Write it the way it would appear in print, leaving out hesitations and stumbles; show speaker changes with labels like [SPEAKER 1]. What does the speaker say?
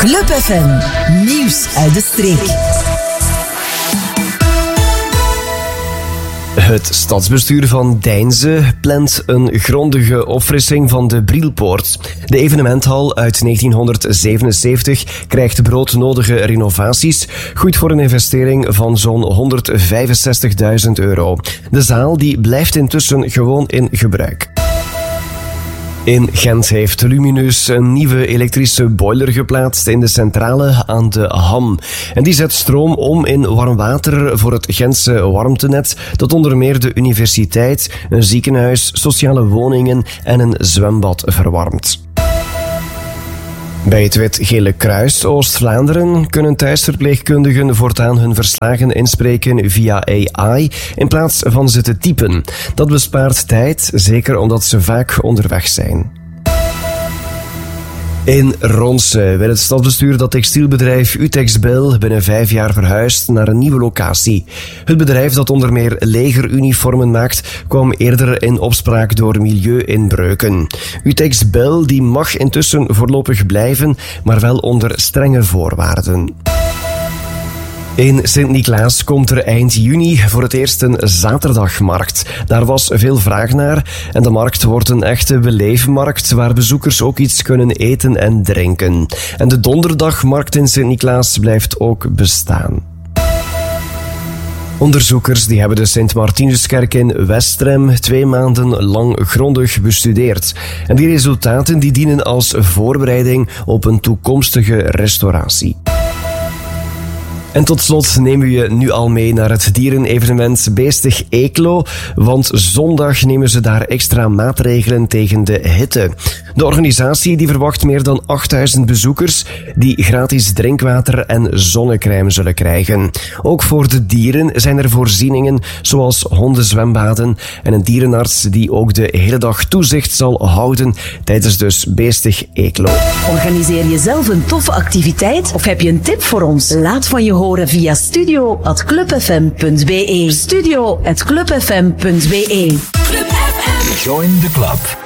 [SPEAKER 1] Club FM, nieuws uit de streek.
[SPEAKER 2] Het stadsbestuur van Deinze plant een grondige opfrissing van de Brielpoort. De evenementhal uit 1977 krijgt broodnodige renovaties, goed voor een investering van zo'n €165.000. De zaal die blijft intussen gewoon in gebruik. In Gent heeft Luminus een nieuwe elektrische boiler geplaatst in de centrale aan de Ham. En die zet stroom om in warm water voor het Gentse warmtenet, dat onder meer de universiteit, een ziekenhuis, sociale woningen en een zwembad verwarmt. Bij het Wit-Gele Kruis Oost-Vlaanderen kunnen thuisverpleegkundigen voortaan hun verslagen inspreken via AI in plaats van ze te typen. Dat bespaart tijd, zeker omdat ze vaak onderweg zijn. In Ronse wil het stadsbestuur dat textielbedrijf Utexbel binnen 5 jaar verhuist naar een nieuwe locatie. Het bedrijf dat onder meer legeruniformen maakt, kwam eerder in opspraak door milieuinbreuken. Utexbel die mag intussen voorlopig blijven, maar wel onder strenge voorwaarden. In Sint-Niklaas komt er eind juni voor het eerst een zaterdagmarkt. Daar was veel vraag naar en de markt wordt een echte beleefmarkt waar bezoekers ook iets kunnen eten en drinken. En de donderdagmarkt in Sint-Niklaas blijft ook bestaan. Onderzoekers die hebben de Sint-Martinuskerk in Westrem 2 maanden lang grondig bestudeerd. En die resultaten die dienen als voorbereiding op een toekomstige restauratie. En tot slot nemen we je nu al mee naar het dierenevenement Beestig Eeklo, want zondag nemen ze daar extra maatregelen tegen de hitte. De organisatie die verwacht meer dan 8000 bezoekers die gratis drinkwater en zonnecrème zullen krijgen. Ook voor de dieren zijn er voorzieningen zoals hondenzwembaden en een dierenarts die ook de hele dag toezicht zal houden tijdens dus Beestig Eeklo.
[SPEAKER 1] Organiseer je zelf een toffe activiteit of heb je een tip voor ons? Laat van je horen via studio@clubfm.be. Studio@clubfm.be.
[SPEAKER 3] Club FM. Join the club.